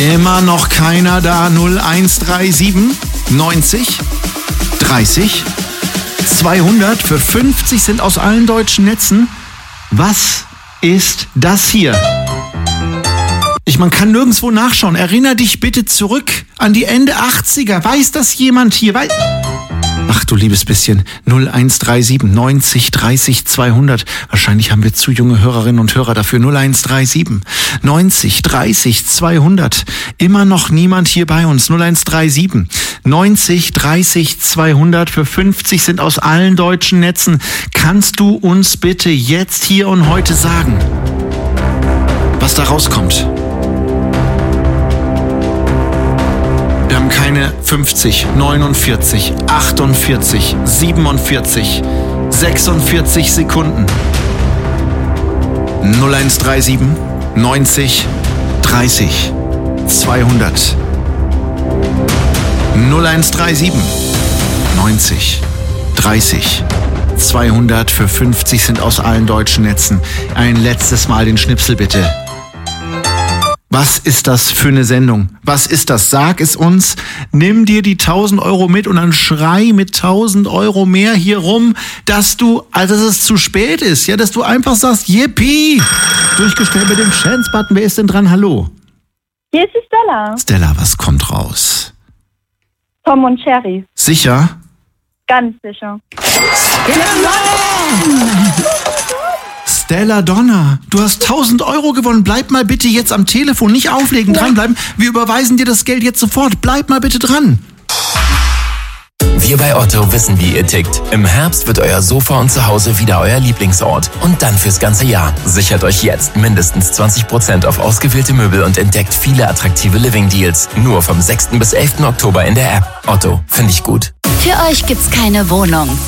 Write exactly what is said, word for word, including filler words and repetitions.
Immer noch keiner da. null eins drei sieben neunzig dreißig zweihundert. Für fünfzig sind aus allen deutschen Netzen. Was ist das hier? Ich, man kann nirgendwo nachschauen. Erinner dich bitte zurück an die Ende achtziger. Weiß das jemand hier? Weiß... Ach du liebes bisschen. null eins drei sieben neunzig dreißig zweihundert. Wahrscheinlich haben wir zu junge Hörerinnen und Hörer dafür. null eins drei sieben neunzig dreißig zweihundert. Immer noch niemand hier bei uns. null eins drei sieben neunzig dreißig zweihundert. Für fünfzig sind aus allen deutschen Netzen. Kannst du uns bitte jetzt hier und heute sagen, was da rauskommt? Wir haben keine fünfzig, neunundvierzig, achtundvierzig, siebenundvierzig, sechsundvierzig Sekunden. null eins drei sieben neunzig dreißig zweihundert. null eins drei sieben neunzig dreißig zweihundert. Für fünfzig sind aus allen deutschen Netzen. Ein letztes Mal den Schnipsel bitte. Was ist das für eine Sendung? Was ist das? Sag es uns. Nimm dir die tausend Euro mit und dann schrei mit tausend Euro mehr hier rum, dass du, also dass es zu spät ist. Ja, dass du einfach sagst, yippie! Durchgestellt mit dem Chance-Button. Wer ist denn dran? Hallo? Hier ist die Stella. Stella, was kommt raus? Tom und Cherry. Sicher? Ganz sicher. Stella Donner, du hast tausend Euro gewonnen. Bleib mal bitte jetzt am Telefon. Nicht auflegen, dranbleiben. Wir überweisen dir das Geld jetzt sofort. Bleib mal bitte dran. Wir bei Otto wissen, wie ihr tickt. Im Herbst wird euer Sofa und Zuhause wieder euer Lieblingsort. Und dann fürs ganze Jahr. Sichert euch jetzt mindestens zwanzig Prozent auf ausgewählte Möbel und entdeckt viele attraktive Living-Deals. Nur vom sechsten bis elften Oktober in der App. Otto, finde ich gut. Für euch gibt's keine Wohnung.